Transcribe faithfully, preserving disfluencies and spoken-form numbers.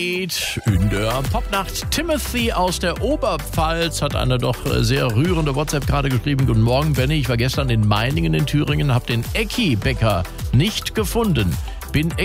In der Popnacht Timothy aus der Oberpfalz hat eine doch sehr rührende WhatsApp gerade geschrieben. Guten Morgen, Benny. Ich war gestern in Meiningen in Thüringen, habe den Ecki-Bäcker nicht gefunden. Bin